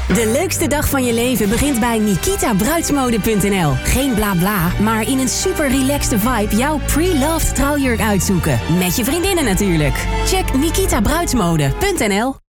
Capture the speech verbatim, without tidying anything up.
De leukste dag van je leven begint bij nikita bruidsmode punt n l. Geen bla bla, maar in een super relaxed vibe jouw pre-loved trouwjurk uitzoeken. Met je vriendinnen natuurlijk. Check nikita bruidsmode punt n l.